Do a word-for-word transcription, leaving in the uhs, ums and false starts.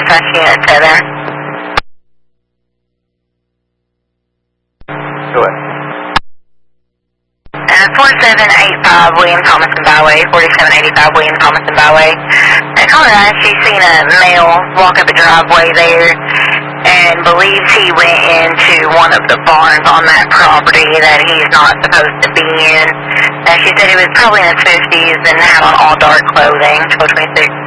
Dispatch Unit seven. Go ahead. Uh, forty-seven eighty-five William Thomason Byway, forty-seven eighty-five William Thomason Byway. Uh, caller asked she's seen a male walk up a driveway there and believes he went into one of the barns on that property that he's not supposed to be in. Uh, she said he was probably in his fifties and had on all dark clothing, twelve twenty-six.